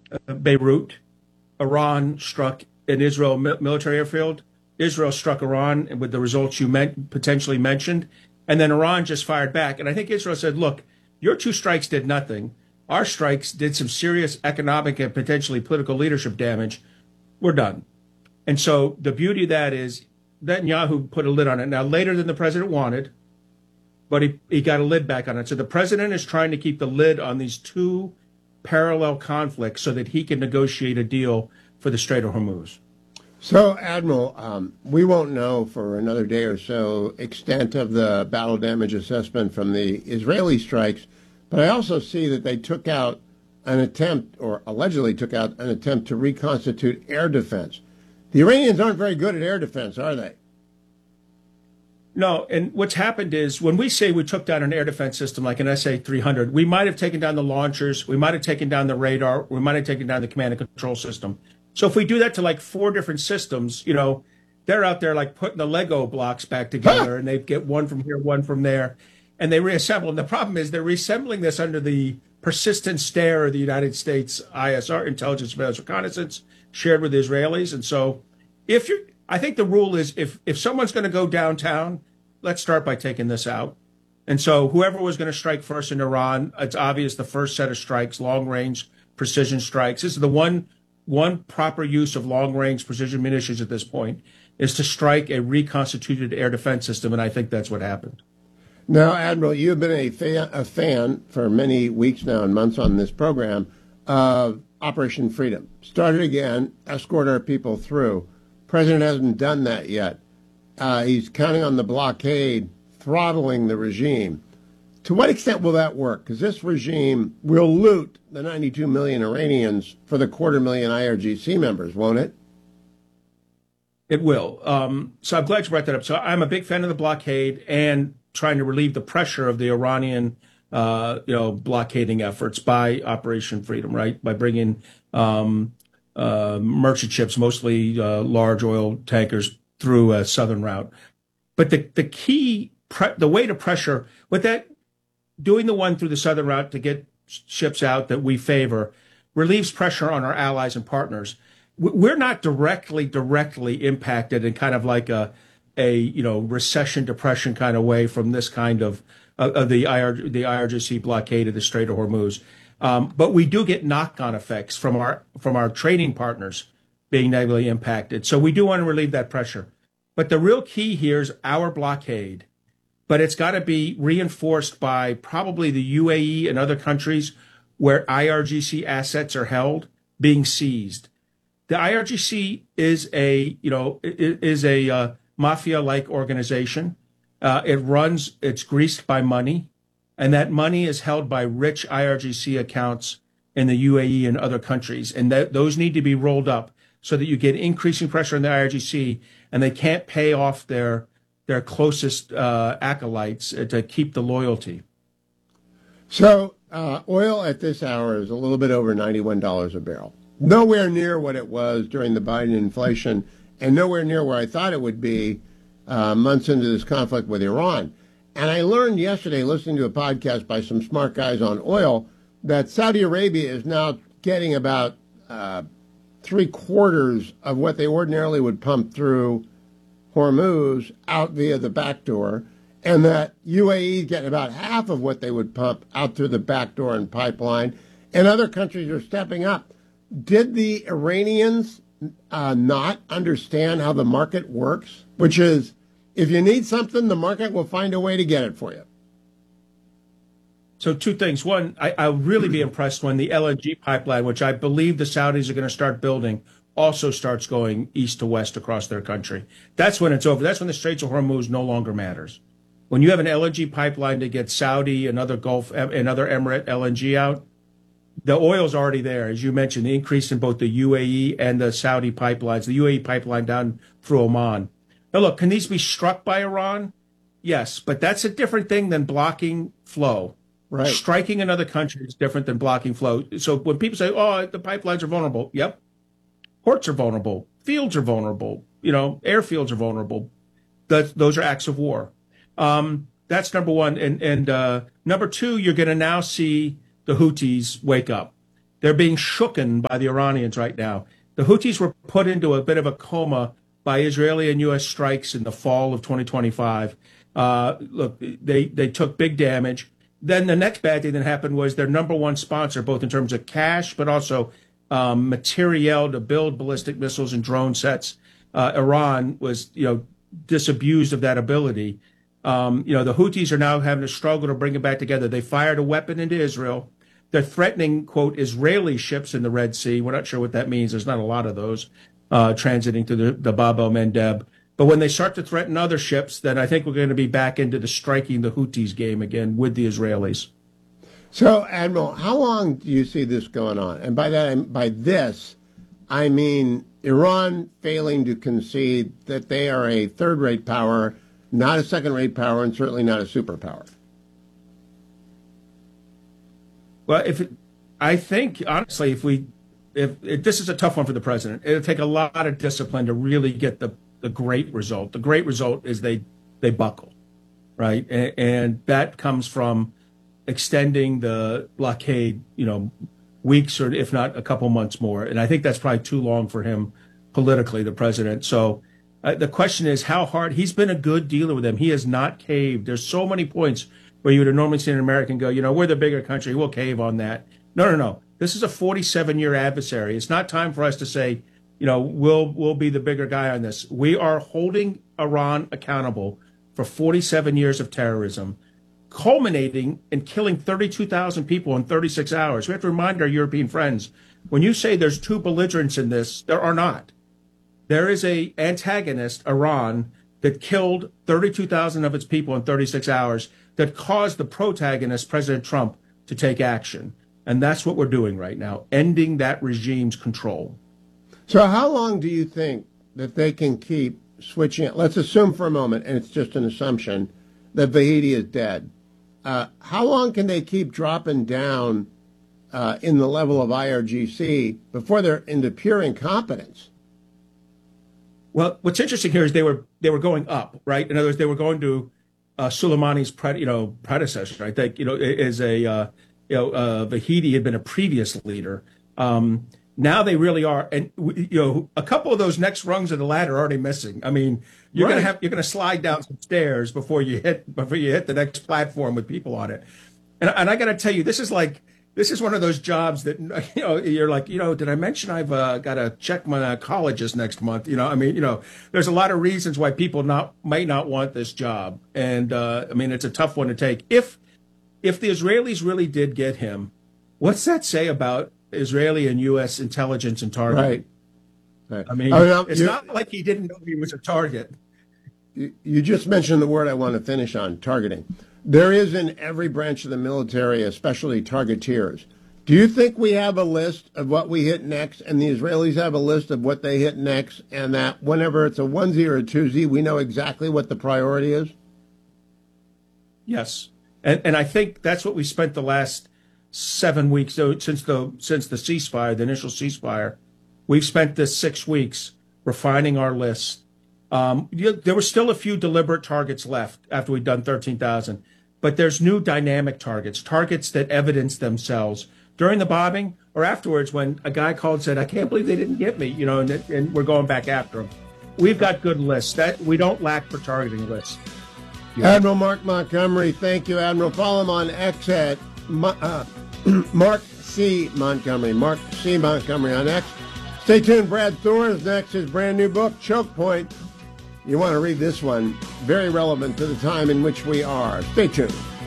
Beirut. Iran struck an Israel military airfield. Israel struck Iran with the results you potentially mentioned. And then Iran just fired back. And I think Israel said, look, your two strikes did nothing. Our strikes did some serious economic and potentially political leadership damage. We're done. And so the beauty of that is Netanyahu put a lid on it. Now, later than the president wanted, but he got a lid back on it. So the president is trying to keep the lid on these two parallel conflicts so that he can negotiate a deal for the Strait of Hormuz. So, Admiral, we won't know for another day or so extent of the battle damage assessment from the Israeli strikes, but I also see that they took out an attempt, or allegedly took out an attempt to reconstitute air defense. The Iranians aren't very good at air defense, are they? No, and what's happened is when we say we took down an air defense system like an SA-300, we might have taken down the launchers, we might have taken down the radar, we might have taken down the command and control system. So if we do that to like 4 different systems, they're out there like putting the Lego blocks back together and they get one from here, one from there, and they reassemble. And the problem is they're reassembling this under the persistent stare of the United States ISR, Intelligence Surveillance Reconnaissance, shared with the Israelis. And so I think the rule is if someone's going to go downtown, let's start by taking this out. And so whoever was going to strike first in Iran, it's obvious the first set of strikes, long range precision strikes. This is the one proper use of long range precision munitions at this point is to strike a reconstituted air defense system. And I think that's what happened. Now, Admiral, you've been a fan for many weeks now and months on this program of Operation Freedom. Started again, escort our people through. President hasn't done that yet. He's counting on the blockade, throttling the regime. To what extent will that work? Because this regime will loot the 92 million Iranians for the 250,000 IRGC members, won't it? It will. So I'm glad you brought that up. So I'm a big fan of the blockade and trying to relieve the pressure of the Iranian, blockading efforts by Operation Freedom, right? By bringing merchant ships, mostly large oil tankers, through a southern route. But the key, the way to pressure, with that, doing the one through the southern route to get ships out that we favor, relieves pressure on our allies and partners. We're not directly impacted in kind of like a recession depression kind of way from this kind of the IRGC blockade of the Strait of Hormuz. But we do get knock-on effects from our trading partners being negatively impacted. So we do want to relieve that pressure. But the real key here is our blockade. But it's got to be reinforced by probably the UAE and other countries where IRGC assets are held being seized. The IRGC is a mafia-like organization. It's greased by money, and that money is held by rich IRGC accounts in the UAE and other countries. And those need to be rolled up so that you get increasing pressure on the IRGC, and they can't pay off their closest acolytes to keep the loyalty. So oil at this hour is a little bit over $91 a barrel. Nowhere near what it was during the Biden inflation, and nowhere near where I thought it would be months into this conflict with Iran. And I learned yesterday, listening to a podcast by some smart guys on oil, that Saudi Arabia is now getting about 3/4 of what they ordinarily would pump through Hormuz out via the back door, and that UAE is getting about half of what they would pump out through the back door and pipeline, and other countries are stepping up. Did the Iranians not understand how the market works? Which is, if you need something, the market will find a way to get it for you. So 2 things. One, I'll really be impressed when the LNG pipeline, which I believe the Saudis are going to start building, also starts going east to west across their country. That's when it's over. That's when the Straits of Hormuz no longer matters. When you have an LNG pipeline to get Saudi, another Gulf, another Emirate LNG out, the oil's already there. As you mentioned, the increase in both the UAE and the Saudi pipelines, the UAE pipeline down through Oman. Now, look, can these be struck by Iran? Yes, but that's a different thing than blocking flow. Right. Striking another country is different than blocking flow. So when people say, oh, the pipelines are vulnerable, yep. Ports are vulnerable. Fields are vulnerable. Airfields are vulnerable. Those are acts of war. That's number one. And number two, you're going to now see the Houthis wake up. They're being shooken by the Iranians right now. The Houthis were put into a bit of a coma by Israeli and U.S. strikes in the fall of 2025. Look, they took big damage. Then the next bad thing that happened was their number one sponsor, both in terms of cash, but also materiel to build ballistic missiles and drone sets. Iran was, disabused of that ability. The Houthis are now having to struggle to bring it back together. They fired a weapon into Israel. They're threatening, quote, Israeli ships in the Red Sea. We're not sure what that means. There's not a lot of those transiting through the Bab el-Mandeb. But when they start to threaten other ships, then I think we're going to be back into the striking the Houthis game again with the Israelis. So, Admiral, how long do you see this going on? And by this, I mean Iran failing to concede that they are a third-rate power, not a second-rate power, and certainly not a superpower. Well, I think honestly, if this is a tough one for the president, it'll take a lot of discipline to really get the great result. The great result is they buckle, right? And that comes from extending the blockade, weeks or if not a couple months more. And I think that's probably too long for him politically, the president. So the question is how hard. He's been a good dealer with them. He has not caved. There's so many points where you would have normally seen an American go, we're the bigger country, we'll cave on that. No. This is a 47-year adversary. It's not time for us to say, we'll be the bigger guy on this. We are holding Iran accountable for 47 years of terrorism, culminating in killing 32,000 people in 36 hours. We have to remind our European friends, when you say there's two belligerents in this, there are not. There is a antagonist, Iran, that killed 32,000 of its people in 36 hours, that caused the protagonist, President Trump, to take action. And that's what we're doing right now, ending that regime's control. So how long do you think that they can keep switching it? Let's assume for a moment, and it's just an assumption, that Vahidi is dead. How long can they keep dropping down in the level of IRGC before they're into pure incompetence? Well, what's interesting here is they were going up, right? In other words, they were going to Soleimani's predecessor. I think Vahidi had been a previous leader. Now they really are, and a couple of those next rungs of the ladder are already missing. I mean, you're gonna slide down some stairs before you hit the next platform with people on it. And I got to tell you, this is one of those jobs that you're like, did I mention I've got to check my oncologist next month? There's a lot of reasons why people might not want this job, and it's a tough one to take. If the Israelis really did get him, what's that say about Israeli and U.S. intelligence and targeting? Right. It's not like he didn't know he was a target. You just mentioned the word I want to finish on, targeting. There is in every branch of the military, especially targeteers. Do you think we have a list of what we hit next, and the Israelis have a list of what they hit next, and that whenever it's a onesie or a twosie, we know exactly what the priority is? Yes. And I think that's what we spent the last 7 weeks, since the ceasefire, the initial ceasefire. We've spent this 6 weeks refining our list. There were still a few deliberate targets left after we'd done 13,000, but there's new dynamic targets that evidence themselves during the bombing or afterwards when a guy called and said, I can't believe they didn't get me, and we're going back after them. We've got good lists. That we don't lack for targeting lists. Yeah. Admiral Mark Montgomery, thank you, Admiral. Follow him on X at Mark C. Montgomery. Mark C. Montgomery on X. Stay tuned. Brad Thor is next. His brand new book, Choke Point. You want to read this one. Very relevant to the time in which we are. Stay tuned.